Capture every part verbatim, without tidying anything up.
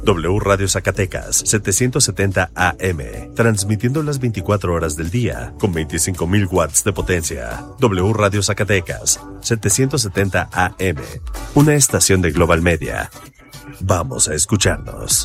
W Radio Zacatecas, setecientos setenta A M, transmitiendo las veinticuatro horas del día, con veinticinco mil watts de potencia. W Radio Zacatecas, setecientos setenta A M, una estación de Global Media. Vamos a escucharnos.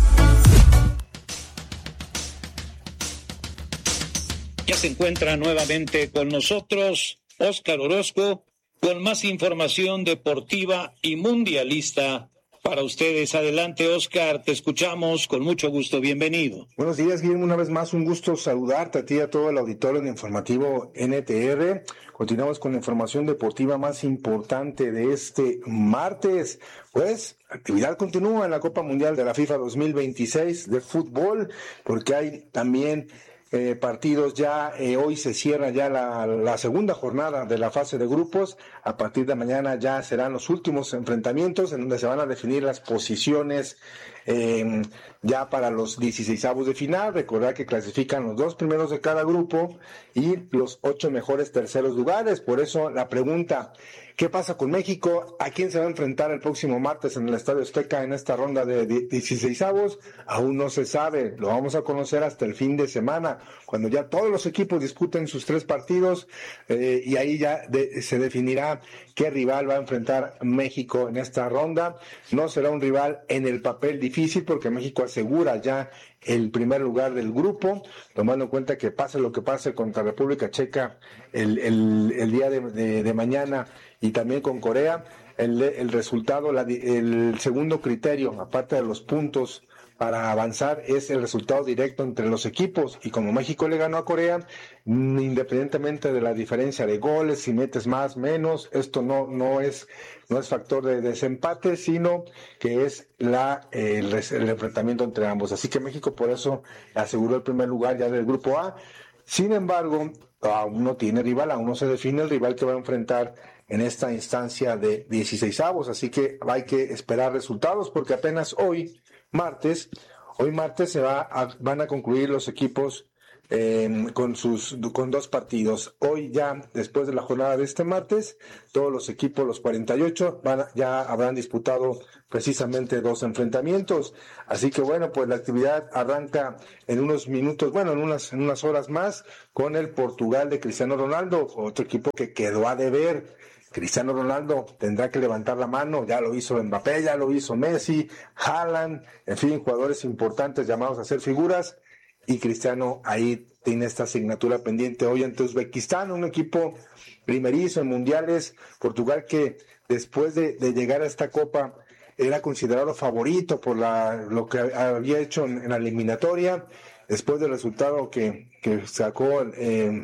Ya se encuentra nuevamente con nosotros Óscar Orozco con más información deportiva y mundialista para ustedes. Adelante, Óscar, te escuchamos con mucho gusto. Bienvenido. Buenos días, Guillermo. Una vez más, un gusto saludarte a ti y a todo el auditorio de Informativo N T R. Continuamos con la información deportiva más importante de este martes. Pues, actividad continúa en la Copa Mundial de la FIFA dos mil veintiséis de fútbol, porque hay también Eh, partidos ya, eh, hoy se cierra ya la, la segunda jornada de la fase de grupos. A partir de mañana ya serán los últimos enfrentamientos en donde se van a definir las posiciones eh, ya para los dieciseisavos de final. Recordar que clasifican los dos primeros de cada grupo y los ocho mejores terceros lugares. Por eso la pregunta: ¿qué pasa con México? ¿A quién se va a enfrentar el próximo martes en el Estadio Azteca en esta ronda de dieciseisavos? Aún no se sabe, lo vamos a conocer hasta el fin de semana, cuando ya todos los equipos disputen sus tres partidos eh, y ahí ya de, se definirá qué rival va a enfrentar México en esta ronda. No será un rival en el papel difícil, porque México asegura ya el primer lugar del grupo, tomando en cuenta que pase lo que pase contra República Checa el, el, el día de, de, de mañana, y también con Corea, el, el resultado, la, el segundo criterio, aparte de los puntos para avanzar, es el resultado directo entre los equipos. Y como México le ganó a Corea, independientemente de la diferencia de goles, si metes más, menos, esto no, no es, no es factor de desempate, sino que es la, eh, el, el enfrentamiento entre ambos. Así que México por eso aseguró el primer lugar ya del grupo A. Sin embargo, aún no tiene rival, aún no se define el rival que va a enfrentar en esta instancia de dieciseisavos, así que hay que esperar resultados, porque apenas hoy, martes, hoy martes se va a, van a concluir los equipos eh, con sus con dos partidos. Hoy ya, después de la jornada de este martes, todos los equipos, los cuarenta y ocho, van a, ya habrán disputado precisamente dos enfrentamientos. Así que bueno, pues la actividad arranca en unos minutos, bueno, en unas, en unas horas más, con el Portugal de Cristiano Ronaldo, otro equipo que quedó a deber. Cristiano Ronaldo tendrá que levantar la mano, ya lo hizo Mbappé, ya lo hizo Messi, Haaland, en fin, jugadores importantes llamados a ser figuras, y Cristiano ahí tiene esta asignatura pendiente hoy ante Uzbekistán, un equipo primerizo en mundiales. Portugal, que después de, de llegar a esta Copa era considerado favorito por la, lo que había hecho en, en la eliminatoria, después del resultado que, que sacó eh,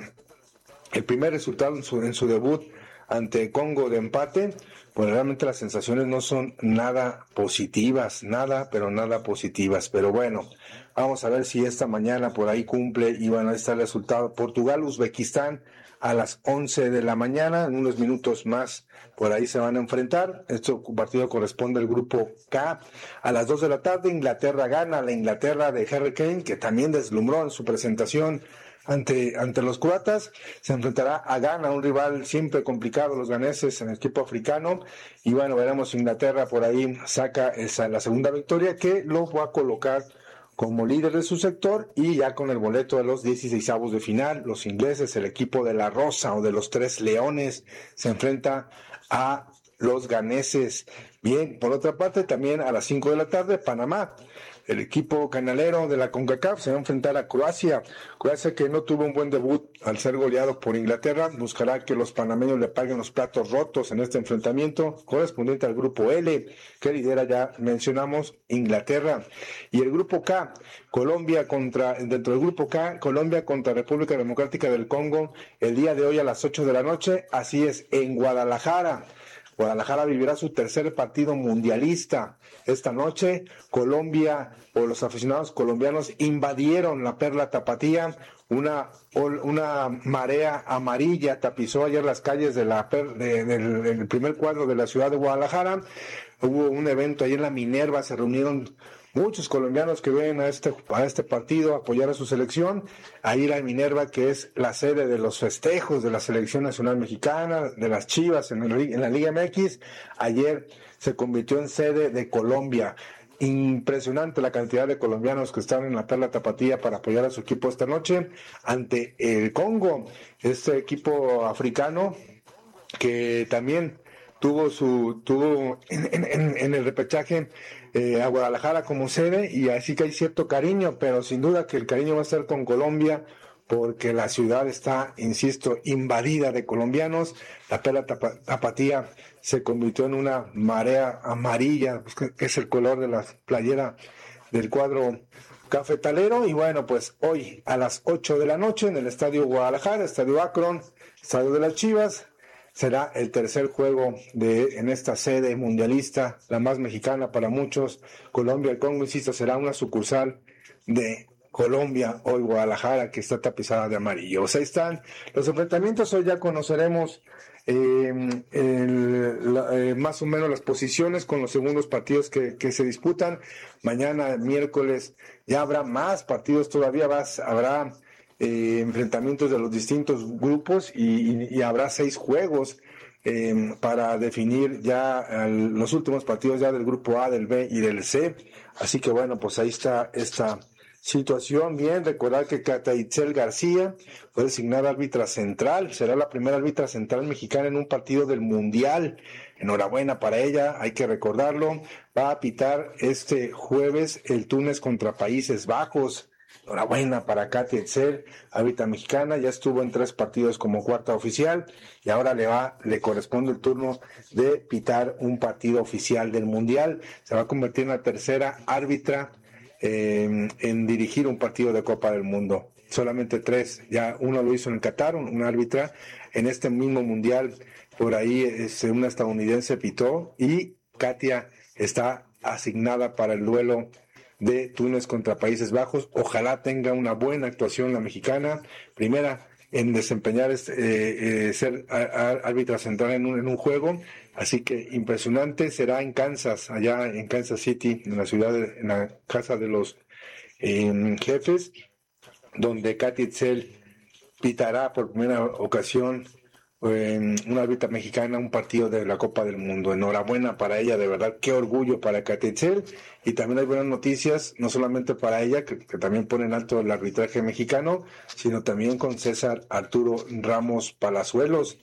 el primer resultado en su, en su debut ante Congo de empate. Pues realmente las sensaciones no son nada positivas, nada, pero nada positivas. Pero bueno, vamos a ver si esta mañana por ahí cumple y bueno, ahí está el resultado. Portugal-Uzbekistán a las once de la mañana, en unos minutos más por ahí se van a enfrentar. Este partido corresponde al grupo K. A las dos de la tarde, Inglaterra gana, la Inglaterra de Harry Kane, que también deslumbró en su presentación Ante, ante los croatas. Se enfrentará a Ghana, un rival siempre complicado, los ganeses en el equipo africano, y bueno, veremos, Inglaterra por ahí saca esa, la segunda victoria, que lo va a colocar como líder de su sector, y ya con el boleto de los dieciseisavos de final. Los ingleses, el equipo de la Rosa o de los Tres Leones, se enfrenta a los ganeses. Bien, por otra parte, también a las cinco de la tarde, Panamá, el equipo canalero de la CONCACAF, se va a enfrentar a Croacia. Croacia, que no tuvo un buen debut al ser goleado por Inglaterra, buscará que los panameños le paguen los platos rotos en este enfrentamiento correspondiente al grupo L, que lidera, ya mencionamos, Inglaterra. Y el grupo K, Colombia contra, dentro del grupo K, Colombia contra República Democrática del Congo, el día de hoy a las ocho de la noche, así es, en Guadalajara. Guadalajara vivirá su tercer partido mundialista. Esta noche, Colombia, o los aficionados colombianos, invadieron la Perla Tapatía. Una, una marea amarilla tapizó ayer las calles de la de, del, del primer cuadro de la ciudad de Guadalajara. Hubo un evento ahí en la Minerva, se reunieron muchos colombianos que vienen a este, a este partido a apoyar a su selección. Ahí la Minerva, que es la sede de los festejos de la Selección Nacional Mexicana, de las Chivas en, el, en la Liga M X, ayer se convirtió en sede de Colombia. impresionante la cantidad de colombianos que están en la Perla Tapatía para apoyar a su equipo esta noche ante el Congo, este equipo africano que también tuvo su tuvo en, en, en el repechaje eh, a Guadalajara como sede, y así que hay cierto cariño, pero sin duda que el cariño va a ser con Colombia, porque la ciudad está, insisto, invadida de colombianos. La Perla Tapatía se convirtió en una marea amarilla, que es el color de la playera del cuadro cafetalero. Y bueno, pues hoy a las ocho de la noche en el Estadio Guadalajara, Estadio Akron, Estadio de las Chivas, será el tercer juego de en esta sede mundialista, la más mexicana para muchos. Colombia, el Congo, insisto, será una sucursal de Colombia, hoy Guadalajara, que está tapizada de amarillo. O sea, ahí están los enfrentamientos. Hoy ya conoceremos eh, el, la, eh, más o menos las posiciones con los segundos partidos que, que se disputan. Mañana, miércoles, ya habrá más partidos todavía, vas, habrá eh, enfrentamientos de los distintos grupos y, y, y habrá seis juegos eh, para definir ya el, los últimos partidos ya del grupo A, del B y del C. Así que bueno, pues ahí está esta situación. Bien, recordar que Katia Itzel García fue designada árbitra central, será la primera árbitra central mexicana en un partido del Mundial. Enhorabuena para ella, hay que recordarlo. Va a pitar este jueves el Túnez contra Países Bajos. Enhorabuena para Katia Itzel, árbitra mexicana, ya estuvo en tres partidos como cuarta oficial y ahora le va, le corresponde el turno de pitar un partido oficial del Mundial. Se va a convertir en la tercera árbitra Eh, en dirigir un partido de Copa del Mundo. Solamente tres, ya uno lo hizo en Qatar, un, un árbitra, en este mismo mundial, por ahí es, una estadounidense pitó, y Katia está asignada para el duelo de Túnez contra Países Bajos. Ojalá tenga una buena actuación la mexicana, primera en desempeñar este, eh, eh, ser árbitra central en un, en un juego, así que impresionante. Será en Kansas, allá en Kansas City, en la ciudad, de, en la casa de los eh, jefes, donde Katia Itzel pitará por primera ocasión eh, una árbitra mexicana un partido de la Copa del Mundo. Enhorabuena para ella, de verdad, qué orgullo para Katia Itzel. Y también hay buenas noticias, no solamente para ella, que, que también pone en alto el arbitraje mexicano, sino también con César Arturo Ramos Palazuelos.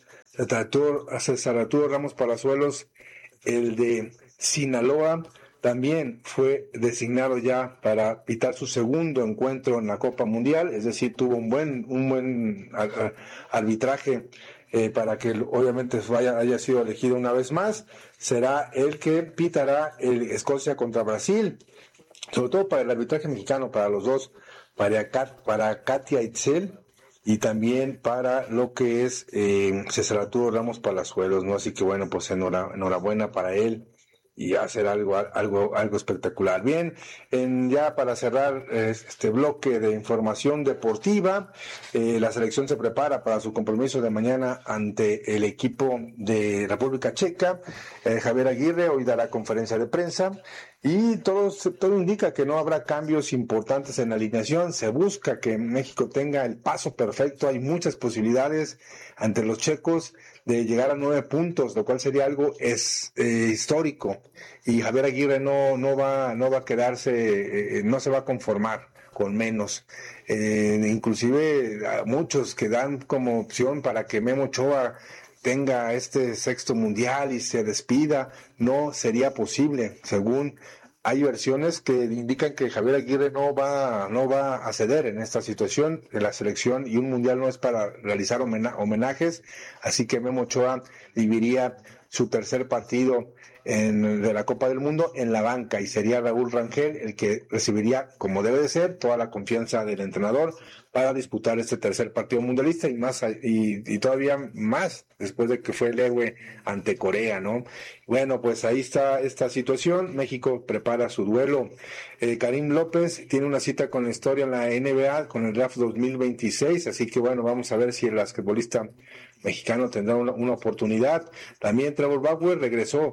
César Arturo Ramos Palazuelos, el de Sinaloa, también fue designado ya para pitar su segundo encuentro en la Copa Mundial, es decir, tuvo un buen, un buen arbitraje eh, para que obviamente vaya, haya sido elegido una vez más. Será el que pitará el Escocia contra Brasil, sobre todo para el arbitraje mexicano, para los dos, para, Kat, para Katia Itzel y también para lo que es eh, César Arturo Ramos Palazuelos, ¿no? Así que bueno, pues enhora, enhorabuena para él y hacer algo algo algo espectacular. Bien, en, ya para cerrar eh, este bloque de información deportiva, eh, la selección se prepara para su compromiso de mañana ante el equipo de República Checa. eh, Javier Aguirre hoy dará conferencia de prensa y todo, todo indica que no habrá cambios importantes en la alineación. Se busca que México tenga el paso perfecto. Hay muchas posibilidades ante los checos de llegar a nueve puntos, lo cual sería algo es eh, histórico. Y Javier Aguirre no no va no va a quedarse, eh, no se va a conformar con menos. Eh, inclusive a muchos que dan como opción para que Memo Ochoa tenga este sexto mundial y se despida, no sería posible. Según hay versiones que indican que Javier Aguirre no va no va a ceder en esta situación de la selección, y un mundial no es para realizar homena- homenajes, así que Memo Ochoa viviría su tercer partido en, de la Copa del Mundo en la banca, y sería Raúl Rangel el que recibiría, como debe de ser, toda la confianza del entrenador para disputar este tercer partido mundialista, y más y, y todavía más después de que fue el héroe ante Corea, ¿no? Bueno, pues ahí está esta situación. México prepara su duelo. Eh, Karim López tiene una cita con la historia en la N B A con el draft dos mil veintiséis, así que bueno, vamos a ver si el basquetbolista mexicano tendrá una, una oportunidad. También Trevor Bauer regresó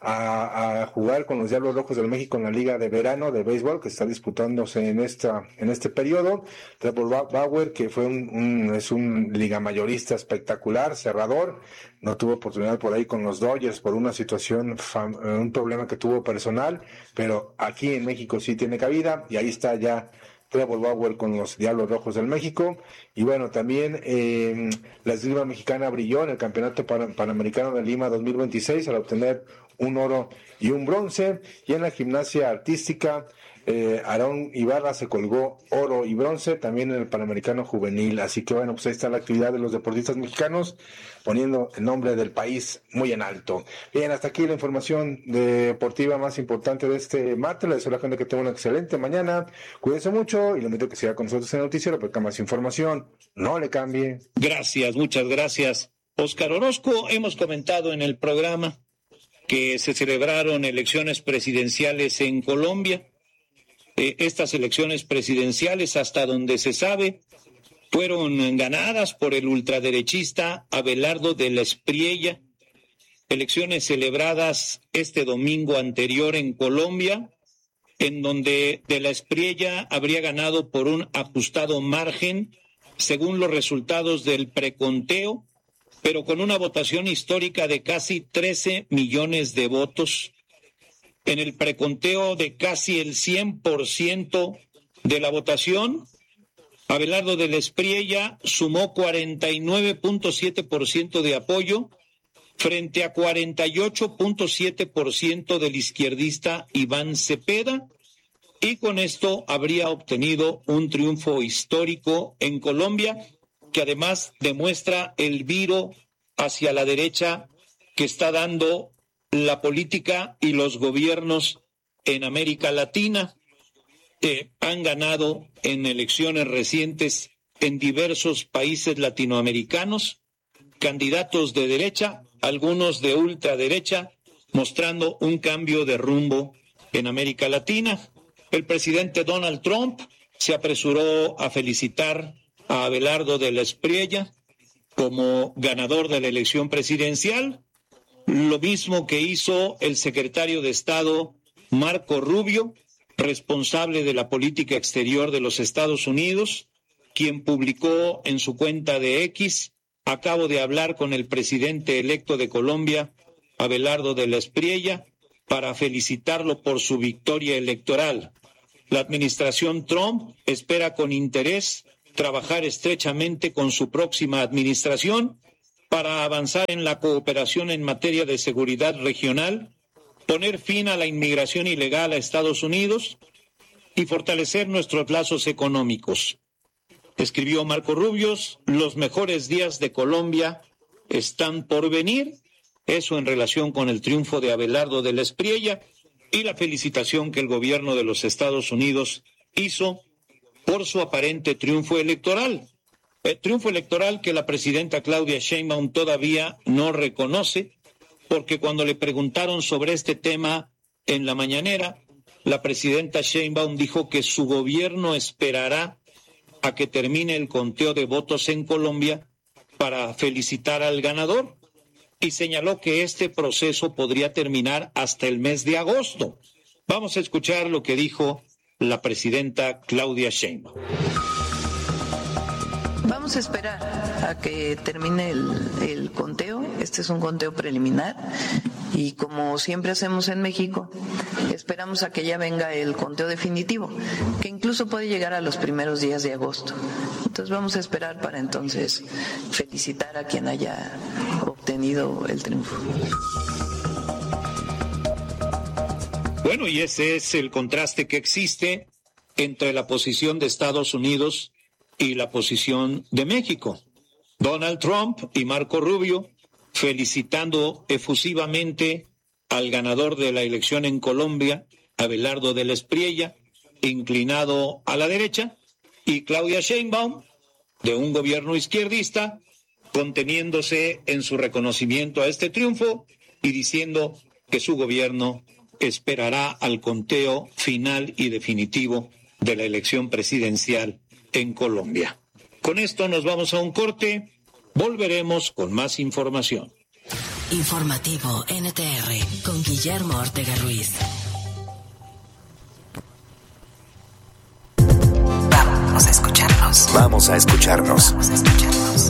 a, a jugar con los Diablos Rojos del México en la Liga de Verano de Béisbol que está disputándose en esta en este periodo. Trevor Bauer, que fue un, un es un liga mayorista espectacular, cerrador, no tuvo oportunidad por ahí con los Dodgers por una situación, un problema que tuvo personal, pero aquí en México sí tiene cabida y ahí está ya Trevor Bauer con los Diablos Rojos del México. Y bueno, también eh, la esgrima mexicana brilló en el Campeonato Pan- Panamericano de Lima dos mil veintiséis al obtener un oro y un bronce. Y en la gimnasia artística, eh, Aarón Ibarra se colgó oro y bronce también en el Panamericano Juvenil. Así que bueno, pues ahí está la actividad de los deportistas mexicanos, poniendo el nombre del país muy en alto. Bien, hasta aquí la información deportiva más importante de este martes. Les deseo a la gente que tenga una excelente mañana. Cuídense mucho y le invito a que siga con nosotros en el noticiero porque más información no le cambie. Gracias, muchas gracias, Óscar Orozco. Hemos comentado en el programa que se celebraron elecciones presidenciales en Colombia. Eh, estas elecciones presidenciales, hasta donde se sabe, fueron ganadas por el ultraderechista Abelardo de la Espriella. Elecciones celebradas este domingo anterior en Colombia, en donde de la Espriella habría ganado por un ajustado margen, según los resultados del preconteo, pero con una votación histórica de casi trece millones de votos. En el preconteo de casi el cien por ciento de la votación, Abelardo de la Espriella sumó cuarenta y nueve punto siete por ciento de apoyo frente a cuarenta y ocho punto siete por ciento del izquierdista Iván Cepeda, y con esto habría obtenido un triunfo histórico en Colombia, que además demuestra el viro hacia la derecha que está dando la política y los gobiernos en América Latina. Eh, han ganado en elecciones recientes en diversos países latinoamericanos candidatos de derecha, algunos de ultraderecha, mostrando un cambio de rumbo en América Latina. El presidente Donald Trump se apresuró a felicitar a Abelardo de la Espriella como ganador de la elección presidencial, lo mismo que hizo el secretario de Estado Marco Rubio, responsable de la política exterior de los Estados Unidos, quien publicó en su cuenta de X: acabo de hablar con el presidente electo de Colombia, Abelardo de la Espriella, para felicitarlo por su victoria electoral. La administración Trump espera con interés trabajar estrechamente con su próxima administración para avanzar en la cooperación en materia de seguridad regional, poner fin a la inmigración ilegal a Estados Unidos y fortalecer nuestros lazos económicos. Escribió Marco Rubio: los mejores días de Colombia están por venir. Eso en relación con el triunfo de Abelardo de la Espriella y la felicitación que el gobierno de los Estados Unidos hizo por su aparente triunfo electoral. El triunfo electoral que la presidenta Claudia Sheinbaum todavía no reconoce, porque cuando le preguntaron sobre este tema en la mañanera, la presidenta Sheinbaum dijo que su gobierno esperará a que termine el conteo de votos en Colombia para felicitar al ganador, y señaló que este proceso podría terminar hasta el mes de agosto. Vamos a escuchar lo que dijo la presidenta Claudia Sheinbaum. Vamos a esperar a que termine el, el conteo. Este es un conteo preliminar y, como siempre hacemos en México, esperamos a que ya venga el conteo definitivo, que incluso puede llegar a los primeros días de agosto. Entonces vamos a esperar para entonces felicitar a quien haya obtenido el triunfo. Bueno, y ese es el contraste que existe entre la posición de Estados Unidos y la posición de México. Donald Trump y Marco Rubio felicitando efusivamente al ganador de la elección en Colombia, Abelardo de la Espriella, inclinado a la derecha, y Claudia Sheinbaum, de un gobierno izquierdista, conteniéndose en su reconocimiento a este triunfo y diciendo que su gobierno esperará al conteo final y definitivo de la elección presidencial en Colombia. Con esto nos vamos a un corte, volveremos con más información. Informativo N T R con Guillermo Ortega Ruiz. Vamos a escucharnos. Vamos a escucharnos. Vamos a escucharnos.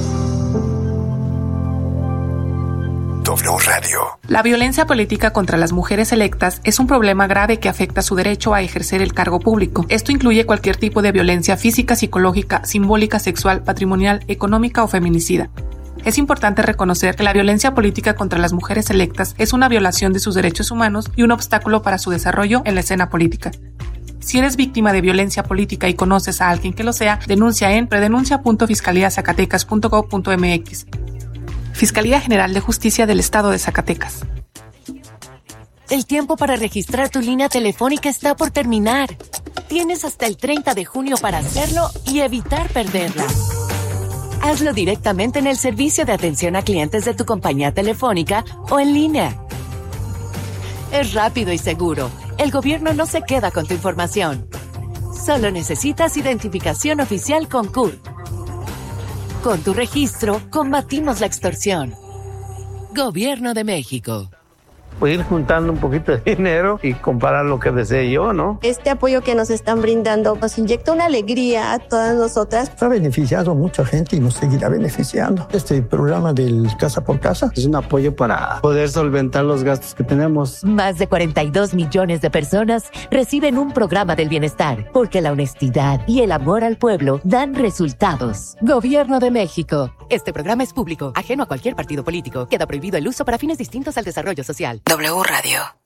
W Radio. La violencia política contra las mujeres electas es un problema grave que afecta su derecho a ejercer el cargo público. Esto incluye cualquier tipo de violencia física, psicológica, simbólica, sexual, patrimonial, económica o feminicida. Es importante reconocer que la violencia política contra las mujeres electas es una violación de sus derechos humanos y un obstáculo para su desarrollo en la escena política. Si eres víctima de violencia política y conoces a alguien que lo sea, denuncia en predenuncia punto fiscalía zacatecas punto gob punto mx. Fiscalía General de Justicia del Estado de Zacatecas. El tiempo para registrar tu línea telefónica está por terminar. Tienes hasta el treinta de junio para hacerlo y evitar perderla. Hazlo directamente en el servicio de atención a clientes de tu compañía telefónica o en línea. Es rápido y seguro. El gobierno no se queda con tu información. Solo necesitas identificación oficial con C U R. Con tu registro, combatimos la extorsión. Gobierno de México. Pues ir juntando un poquito de dinero y comprar lo que desee yo, ¿no? Este apoyo que nos están brindando nos inyecta una alegría a todas nosotras. Ha beneficiado a mucha gente y nos seguirá beneficiando. Este programa del Casa por Casa es un apoyo para poder solventar los gastos que tenemos. Más de cuarenta y dos millones de personas reciben un programa del bienestar, porque la honestidad y el amor al pueblo dan resultados. Gobierno de México. Este programa es público, ajeno a cualquier partido político. Queda prohibido el uso para fines distintos al desarrollo social. W Radio.